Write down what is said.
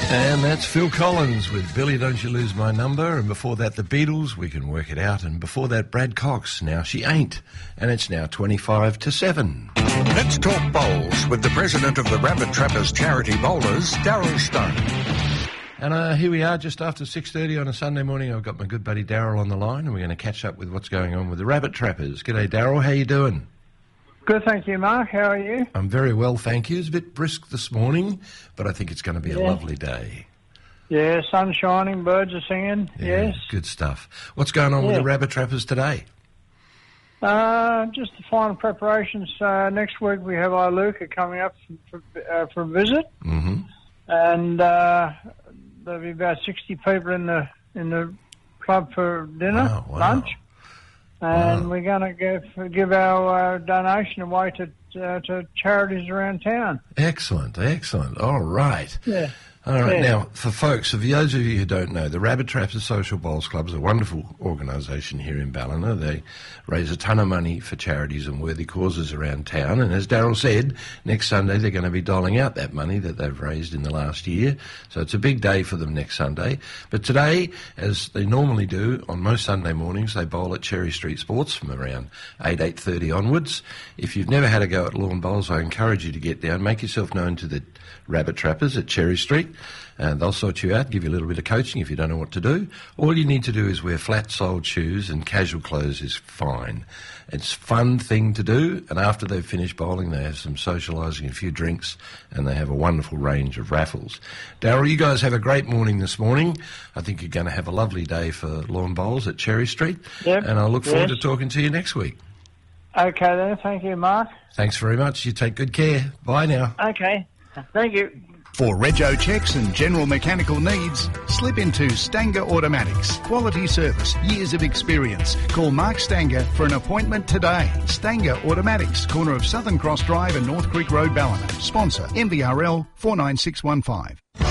And that's Phil Collins with Billy, Don't You Lose My Number. And before that, the Beatles, We Can Work It Out. And before that, Brad Cox, Now She Ain't. And it's now 25-7. Let's talk bowls with the president of the Rabbit Trappers Charity Bowlers, Daryl Stone. And here we are, just after 6:30 on a Sunday morning. I've got my good buddy Daryl on the line, and we're going to catch up with what's going on with the Rabbit Trappers. G'day, Daryl. How you doing? Good, thank you, Mark. How are you? I'm very well, thank you. It's a bit brisk this morning, but I think it's going to be a lovely day. Yeah, sun shining, birds are singing, yes. Good stuff. What's going on with the Rabbit Trappers today? Just the final preparations. Next week we have Iluka coming up for a visit. Mm-hmm. And there'll be about 60 people in the club for dinner, lunch. And we're going to give our donation away to charities around town. Excellent. All right. Yeah. All right. Now, for folks, for those of you who don't know, the Rabbit Trappers Social Bowls Club is a wonderful organisation here in Ballina. They raise a ton of money for charities and worthy causes around town. And as Daryl said, next Sunday they're going to be doling out that money that they've raised in the last year. So it's a big day for them next Sunday. But today, as they normally do on most Sunday mornings, they bowl at Cherry Street Sports from around 8:30 onwards. If you've never had a go at lawn bowls, I encourage you to get down, make yourself known to the Rabbit Trappers at Cherry Street, and they'll sort you out, give you a little bit of coaching if you don't know what to do. All you need to do is wear flat-soled shoes, and casual clothes is fine. It's a fun thing to do, and after they've finished bowling, they have some socialising, a few drinks, and they have a wonderful range of raffles. Daryl, you guys have a great morning this morning. I think you're going to have a lovely day for lawn bowls at Cherry Street, and I look forward to talking to you next week. Okay then, thank you, Mark. Thanks very much. You take good care. Bye now. Okay. Thank you. For rego checks and general mechanical needs, slip into Stanger Automatics. Quality service, years of experience. Call Mark Stanger for an appointment today. Stanger Automatics, corner of Southern Cross Drive and North Creek Road, Ballina. Sponsor MVRL 49615.